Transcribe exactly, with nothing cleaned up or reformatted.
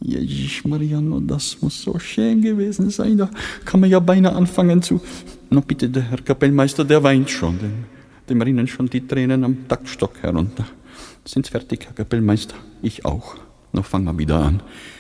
Jesus Mariano, das muss so schön gewesen sein. Da kann man ja beinahe anfangen zu... Na bitte, der Herr Kapellmeister, der weint schon. Dem, dem rinnen schon die Tränen am Taktstock herunter. Sind fertig, Herr Kapellmeister? Ich auch. Na, fangen wir wieder an.